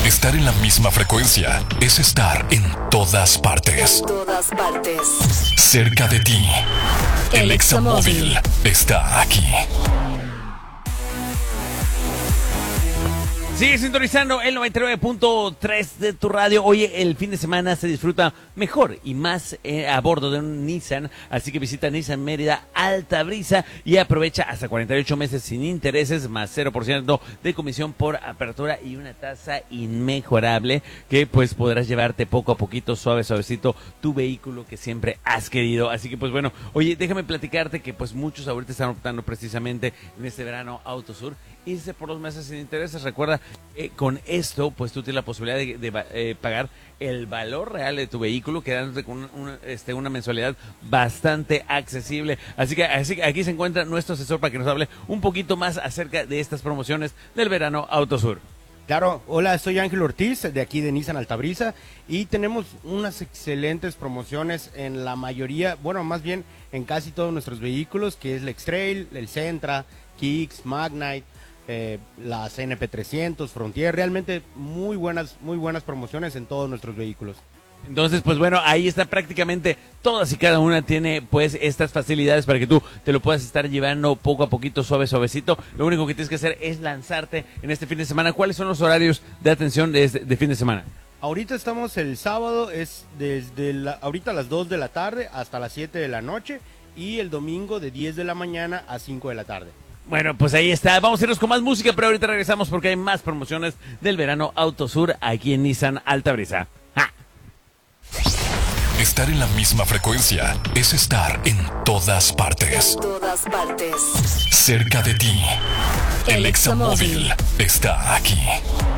Estar en la misma frecuencia es estar en todas partes. En todas partes. Cerca de ti. El Examóvil está aquí. Sigue sintonizando el 99.3 de tu radio. Hoy el fin de semana se disfruta mejor y más a bordo de un Nissan. Así que visita Nissan Mérida Alta Brisa y aprovecha hasta 48 meses sin intereses, más 0% de comisión por apertura y una tasa inmejorable que pues podrás llevarte poco a poquito, suavecito, tu vehículo que siempre has querido. Así que pues bueno, oye, déjame platicarte que pues muchos ahorita están optando precisamente en este verano Autosur. Irse por los meses sin intereses. Recuerda, con esto, pues tú tienes la posibilidad de pagar el valor real de tu vehículo, quedándote con una mensualidad bastante accesible. Así que aquí se encuentra nuestro asesor para que nos hable un poquito más acerca de estas promociones del verano Autosur. Claro, hola, soy Ángel Ortiz, de aquí de Nissan Altabrisa, y tenemos unas excelentes promociones en la mayoría, bueno, más bien en casi todos nuestros vehículos, que es el X-Trail, el Sentra, Kicks, Magnite, la CNP300, Frontier, realmente muy buenas promociones en todos nuestros vehículos. Entonces, pues bueno, ahí está prácticamente todas y cada una tiene pues estas facilidades para que tú te lo puedas estar llevando poco a poquito, suavecito. Lo único que tienes que hacer es lanzarte en este fin de semana. ¿Cuáles son los horarios de atención de fin de semana? Ahorita estamos el sábado, es desde ahorita a las 2 de la tarde hasta las 7 de la noche, y el domingo de 10 de la mañana a 5 de la tarde. Bueno, pues ahí está. Vamos a irnos con más música, pero ahorita regresamos porque hay más promociones del verano Autosur aquí en Nissan Alta Brisa. ¡Ja! Estar en la misma frecuencia es estar en todas partes. En todas partes. Cerca de ti. El Examóvil está aquí.